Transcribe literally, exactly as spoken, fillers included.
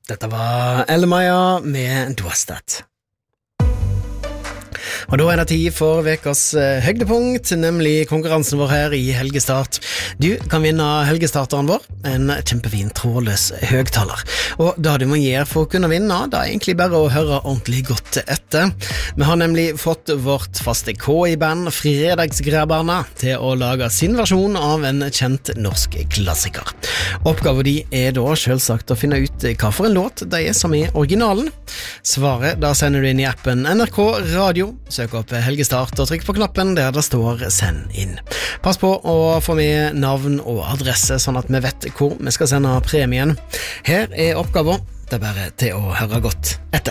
Dette var Elle-Maja med Dåstet. Og da er det tid for vekas høydepunkt, nemlig konkurransen vår her i Helgestart. Du kan vinne Helgestarteren vår, en kjempefin trådløs høgtaler. Og det du må gjøre for å kunne vinne, det er egentlig bare å høre ordentlig godt etter. Vi har nemlig fått vårt faste K I-band Fredagsgrabberne til å lage sin versjon av en kjent norsk klassiker. Oppgaven de er da selvsagt å finne ut hva for en låt det er som er originalen. Svaret da sender du inn i appen N R K Radio. Søk opp Helgestart og trykk på knappen der det står send inn. Pass på å få med navn og adresse sånn at vi vet hvor vi skal sende premien. Her er oppgaven, det er bare til å høre godt etter.